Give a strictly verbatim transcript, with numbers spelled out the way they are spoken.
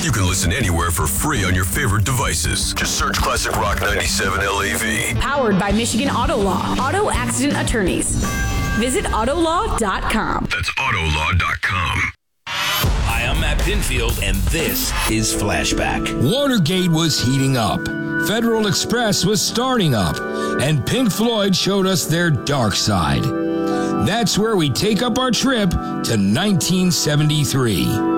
You can listen anywhere for free on your favorite devices. Just search Classic Rock ninety-seven L A V. Powered by Michigan Auto Law. Auto accident attorneys. Visit auto law dot com. That's auto law dot com. Hi, I'm Matt Pinfield, and this is Flashback. Watergate was heating up. Federal Express was starting up. And Pink Floyd showed us their dark side. That's where we take up our trip to nineteen seventy-three.